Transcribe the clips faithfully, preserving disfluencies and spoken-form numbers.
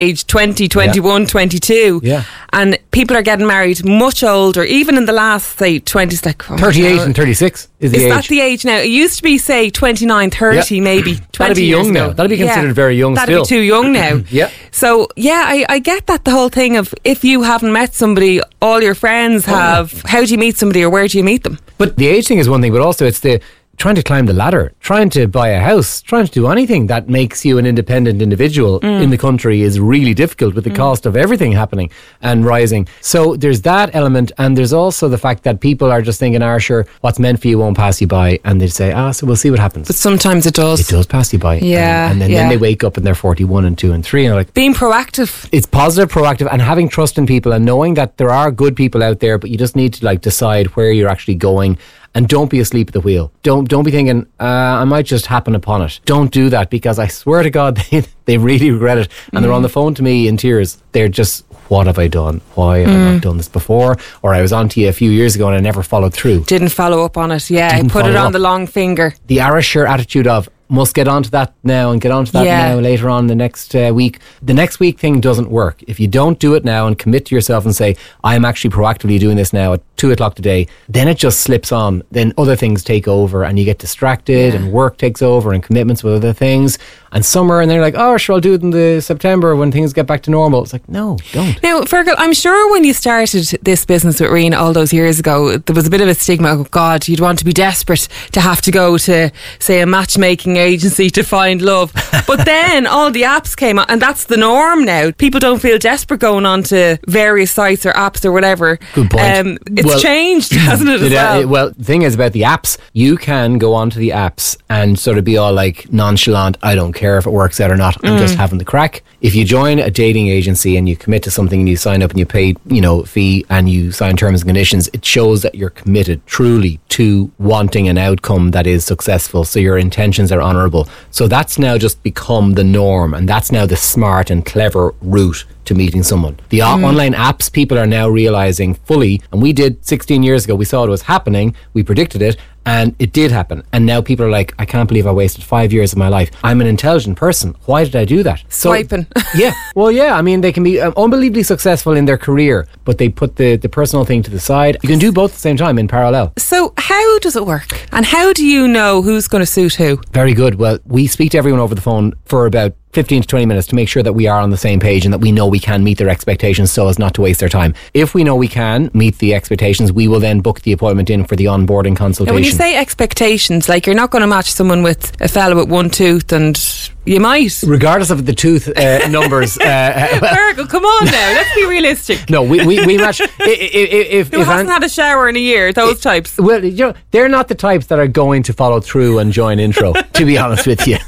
age twenty, twenty-one, yeah. twenty-two. Yeah. And people are getting married much older, even in the last, say, twenty, like, oh, thirty-eight and thirty-six is the is age. Is that the age now? It used to be, say, twenty-nine, thirty, yeah. maybe twenty That'd be years young ago. now. That'd be considered yeah. very young That'd still. That'd be too young now. Yeah. So, yeah, I, I get that, the whole thing of if you haven't met somebody, all your friends have, oh. how do you meet somebody or where do you meet them? But the age thing is one thing, but also it's the trying to climb the ladder, trying to buy a house, trying to do anything that makes you an independent individual mm. in the country is really difficult with the mm. cost of everything happening and rising. So there's that element, and there's also the fact that people are just thinking, ah, sure, what's meant for you won't pass you by, and they say, ah, so we'll see what happens. But sometimes it does. It does pass you by. Yeah. And, and then, yeah. then they wake up and they're forty-one and two and three and they're like... Being proactive. It's positive, proactive, and having trust in people and knowing that there are good people out there, but you just need to like decide where you're actually going. And don't be asleep at the wheel. Don't don't be thinking, uh, I might just happen upon it. Don't do that, because I swear to God, they, they really regret it. And mm. they're on the phone to me in tears. They're just, what have I done? Why have mm. I not done this before? Or I was on to you a few years ago and I never followed through. Didn't follow up on it. Yeah, I put it on up. the long finger. The Ayrshire attitude of, must get onto that now and get onto that yeah. now later on the next uh, week. The next week thing doesn't work. If you don't do it now and commit to yourself and say, I am actually proactively doing this now at two o'clock today, then it just slips on. Then other things take over and you get distracted yeah. and work takes over and commitments with other things. And summer, and they're like, oh, sure, I'll do it in the September when things get back to normal. It's like, no, don't. Now, Fergal, I'm sure when you started this business with Rian all those years ago, there was a bit of a stigma. Oh, God, you'd want to be desperate to have to go to, say, a matchmaking agency to find love. But then all the apps came out, and that's the norm now. People don't feel desperate going on to various sites or apps or whatever. Good point. Um, it's well, changed, hasn't it, as well? Uh, well, the thing is about the apps, you can go onto the apps and sort of be all like nonchalant, I don't care if it works out or not, I'm mm. just having the crack. If you join a dating agency and you commit to something and you sign up and you pay, you know, fee and you sign terms and conditions, it shows that you're committed truly to wanting an outcome that is successful. So your intentions are honourable. So that's now just become the norm, and that's now the smart and clever route to meeting someone. The mm. online apps, people are now realising fully, and we did sixteen years ago, we saw it was happening, we predicted it, and it did happen. And now people are like, I can't believe I wasted five years of my life. I'm an intelligent person. Why did I do that? Swiping. So, yeah. Well, yeah. I mean, they can be um, unbelievably successful in their career, but they put the, the personal thing to the side. You can do both at the same time in parallel. So how does it work? And how do you know who's going to suit who? Very good. Well, we speak to everyone over the phone for about fifteen to twenty minutes to make sure that we are on the same page and that we know we can meet their expectations so as not to waste their time. If we know we can meet the expectations, we will then book the appointment in for the onboarding consultation. Now, when you say expectations, like you're not going to match someone with a fella with one tooth, and you might. Regardless of the tooth uh, numbers. Uh, Fergal, come on now, let's be realistic. No, we, we, we match. If, if, Who if hasn't an, had a shower in a year, those it, types. Well, you know, they're not the types that are going to follow through and join intro, to be honest with you.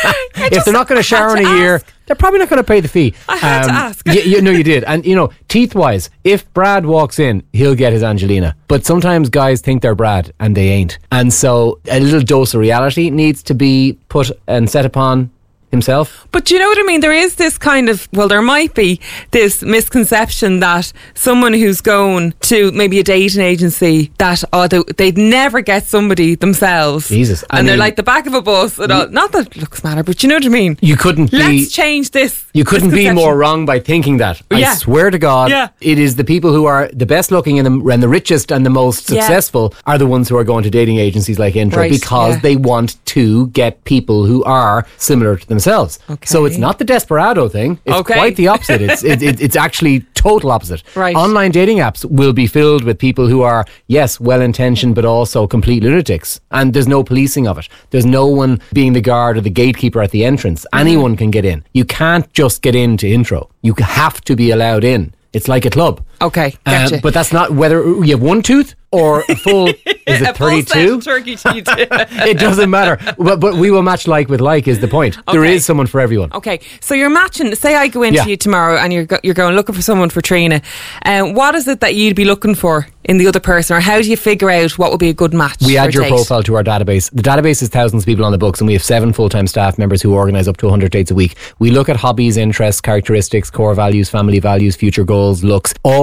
If they're not going to shower in a year, ask. They're probably not going to pay the fee. I had um, to ask. you, you know you did. And, you know, teeth-wise, if Brad walks in, he'll get his Angelina. But sometimes guys think they're Brad and they ain't. And so a little dose of reality needs to be put and set upon himself. But do you know what I mean? There is this kind of, well, there might be this misconception that someone who's going to maybe a dating agency, that oh, they, they'd never get somebody themselves. Jesus. I and mean, they're like the back of a bus. And all. Not that it looks matter, but you know what I mean? You couldn't be... Let's change this. You couldn't be more wrong by thinking that. Yeah. I swear to God, yeah. it is the people who are the best looking and the, and the richest and the most successful yeah. are the ones who are going to dating agencies like Intro, right, because yeah. they want to get people who are similar to themselves. Okay. So it's not the desperado thing. It's okay. quite the opposite. It's it, it, it's actually total opposite. Right. Online dating apps will be filled with people who are, yes, well-intentioned, but also complete lunatics. And there's no policing of it. There's no one being the guard or the gatekeeper at the entrance. Mm. Anyone can get in. You can't just get into Intro. You have to be allowed in. It's like a club. Okay, gotcha. Uh, but that's not whether you have one tooth or a full, is it thirty-two? Turkey teeth. It doesn't matter. But, but we will match like with like is the point. Okay. There is someone for everyone. Okay, so you're matching, say I go into yeah. you tomorrow and you're go, you're going looking for someone for Trina. Um, what is it that you'd be looking for in the other person, or how do you figure out what would be a good match? We add your date? profile to our database. The database is thousands of people on the books, and we have seven full-time staff members who organise up to one hundred dates a week. We look at hobbies, interests, characteristics, core values, family values, future goals, looks, all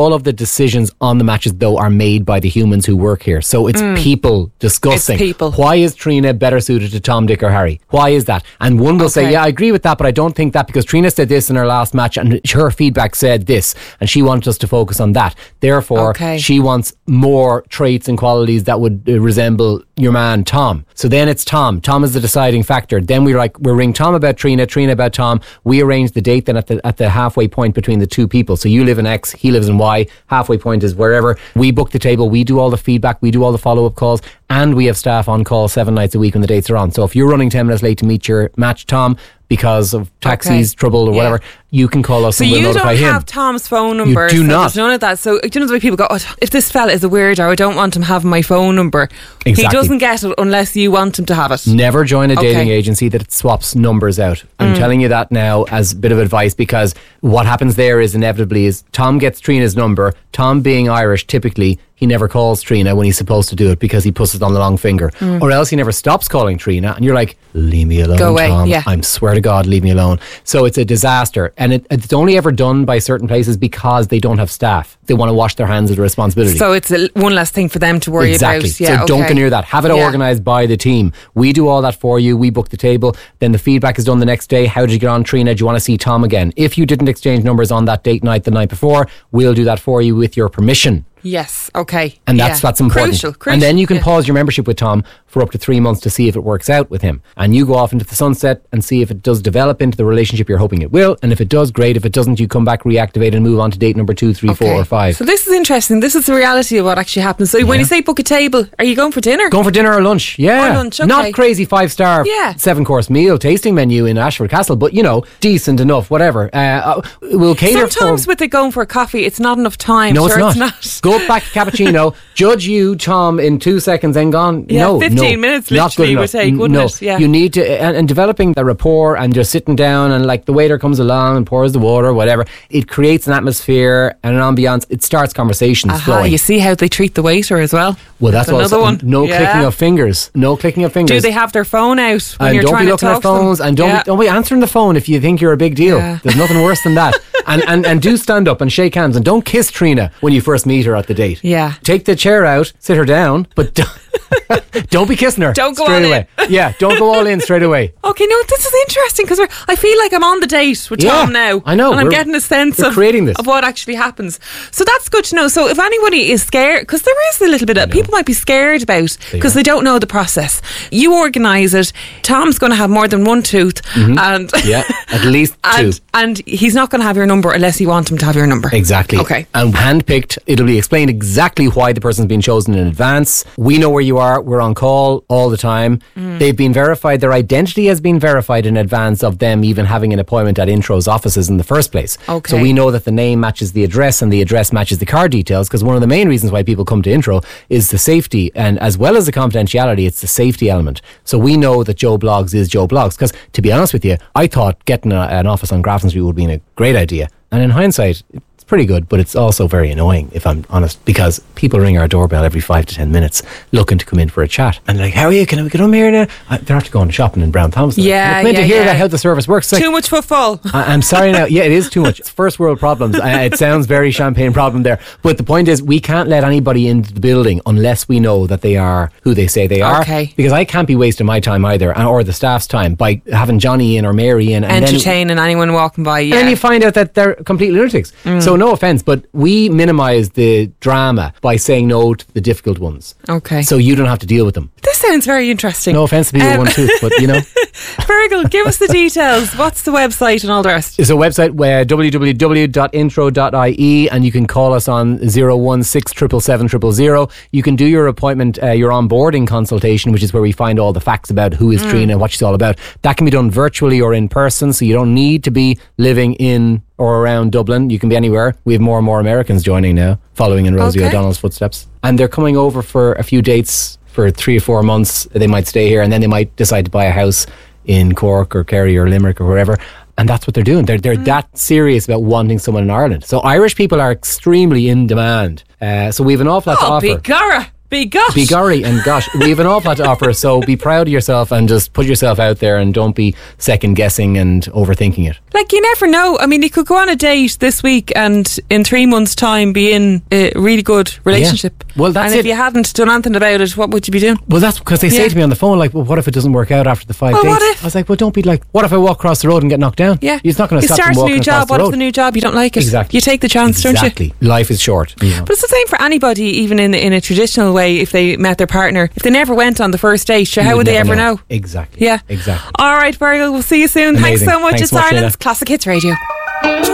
all of the decisions on the matches, though, are made by the humans who work here. So it's mm. people discussing. It's people. Why is Trina better suited to Tom, Dick or Harry? Why is that? And one will okay. say, yeah, I agree with that, but I don't think that, because Trina said this in her last match and her feedback said this, and she wanted us to focus on that. Therefore, okay. she wants more traits and qualities that would uh, resemble your man Tom. So then it's Tom. Tom is the deciding factor. Then we like we ring Tom about Trina, Trina about Tom. We arrange the date then at the at the halfway point between the two people. So you live in X, he lives in Y. Halfway point is wherever. We book the table. We do all the feedback. We do all the follow up calls, and we have staff on call seven nights a week when the dates are on. So if you're running ten minutes late to meet your match, Tom, because of taxis, okay. trouble or yeah. whatever, you can call us so and we'll notify him. So you don't have Tom's phone number. You do so not. There's none of that. So do you know the way people go, oh, if this fella is a weirdo, I don't want him having my phone number. Exactly. He doesn't get it unless you want him to have it. Never join a dating okay. agency that swaps numbers out. I'm mm. telling you that now as a bit of advice, because what happens there is inevitably is Tom gets Trina's number. Tom, being Irish, typically he never calls Trina when he's supposed to do it because he puts it on the long finger. Mm. Or else he never stops calling Trina, and you're like, leave me alone, Go away. Tom. Yeah. I swear to God, leave me alone. So it's a disaster. And it, it's only ever done by certain places because they don't have staff. They want to wash their hands of the responsibility. So it's a, one less thing for them to worry exactly. about. Yeah, so okay. don't go near that. Have it yeah. organised by the team. We do all that for you. We book the table. Then the feedback is done the next day. How did you get on, Trina? Do you want to see Tom again? If you didn't exchange numbers on that date night the night before, we'll do that for you with your permission. Yes, okay. And that's yeah. that's important. Crucial, crucial. And then you can yeah. pause your membership with Tom for up to three months to see if it works out with him. And you go off into the sunset and see if it does develop into the relationship you're hoping it will. And if it does, great. If it doesn't, you come back, reactivate and move on to date number two, three, okay. four or five. So this is interesting. This is the reality of what actually happens. So yeah. when you say book a table, are you going for dinner? Going for dinner or lunch, yeah. Or lunch, okay. Not crazy five-star, yeah. seven-course meal tasting menu in Ashford Castle, but, you know, decent enough, whatever. Uh, we'll cater Sometimes for... with it going for a coffee, it's not enough time. No, sure, it's, not. it's not. Go back to cappuccino, judge you, Tom, in two seconds and gone. Yeah, no, fifteen no, minutes literally would take, wouldn't no. it? Yeah. You need to, and, and developing the rapport and just sitting down and like the waiter comes along and pours the water, whatever. It creates an atmosphere and an ambience. It starts conversations Aha, flowing. You see how they treat the waiter as well. Well, that's, that's another one. No yeah. clicking of fingers. No clicking of fingers. Do they have their phone out when and you're don't trying be to looking talk at phones to them? and don't yeah. be, don't be answering the phone if you think you're a big deal. Yeah. There's nothing worse than that. And, and and do stand up and shake hands and don't kiss Trina when you first meet her at the date. Yeah. Take the chair out, sit her down, but don't, don't be kissing her. Don't go straight all away. in. Yeah, don't go all in straight away. Okay, no, this is interesting because I feel like I'm on the date with yeah, Tom now. I know. And I'm getting a sense of, creating this. of what actually happens. So that's good to know. So if anybody is scared, because there is a little bit of, people might be scared about because they, they don't know the process. You organise it. Tom's going to have more than one tooth. Mm-hmm. and Yeah, at least two. And, and he's not going to have your number unless you want him to have your number. Exactly. Okay. And handpicked, it'll be explained exactly why the person's been chosen in advance. We know where you are. We're on call all the time. Mm. They've been verified. Their identity has been verified in advance of them even having an appointment at Intro's offices in the first place. Okay. So we know that the name matches the address and the address matches the card details, because one of the main reasons why people come to Intro is the safety, and as well as the confidentiality, it's the safety element. So we know that Joe Bloggs is Joe Bloggs, because to be honest with you, I thought getting a, an office on Grafton Street would be a great idea. And in hindsight, it's pretty good, but it's also very annoying, if I'm honest, because people ring our doorbell every five to ten minutes looking to come in for a chat. And like, how are you? Can we get on here now? I, they're after going shopping in Brown Thompson. Yeah, I'm yeah, to hear yeah. about how the service works. Like, too much footfall. I, I'm sorry now. Yeah, it is too much. It's first world problems. Uh, it sounds very champagne problem there. But the point is, we can't let anybody into the building unless we know that they are who they say they are. Okay. Because I can't be wasting my time either, or the staff's time, by having Johnny in or Mary in. And entertaining then, anyone walking by, yeah. And then you find out that they're complete lunatics. Mm. So no offence, but we minimise the drama by saying no to the difficult ones. Okay. So you don't have to deal with them. This sounds very interesting. No offence to people um, with one tooth, but you know. Fergal, give us the details. What's the website and all the rest? It's a website, uh, w w w dot intro dot i e, and you can call us on zero one six seven seven zero zero zero. You can do your appointment, uh, your onboarding consultation, which is where we find all the facts about who is mm. Trina and what she's all about. That can be done virtually or in person, so you don't need to be living in or around Dublin. You can be anywhere. We have more and more Americans joining now, following in Rosie okay. O'Donnell's footsteps. And they're coming over for a few dates for three or four months. They might stay here and then they might decide to buy a house in Cork or Kerry or Limerick or wherever. And that's what they're doing. They're they're mm. that serious about wanting someone in Ireland. So Irish people are extremely in demand. Uh, so we have an awful lot oh, to offer. Oh, begorra. Be gosh. Be gory and gosh. We have an awful lot to offer, so be proud of yourself and just put yourself out there and don't be second guessing and overthinking it. Like, you never know. I mean, you could go on a date this week and in three months' time be in a really good relationship. Yeah. Well, that's and if it. you hadn't done anything about it, what would you be doing? Well, that's because they Yeah. say to me on the phone, like, well, what if it doesn't work out after the five Well, dates? what if? I was like, well, don't be like, what if I walk across the road and get knocked down? Yeah. It's not going to You stop start from a walking new across job. the What road. if the new job you don't like it? Exactly. You take the chance, don't you? Exactly. Life is short. You know. But it's the same for anybody, even in in a traditional way. If they met their partner, if they never went on the first date, sure, You how would would they never ever know? Exactly. Yeah, Exactly. all right, Fergal. We'll see you soon. Amazing. Thanks so much. Thanks It's so much, Ireland's Sheila. Classic Hits Radio.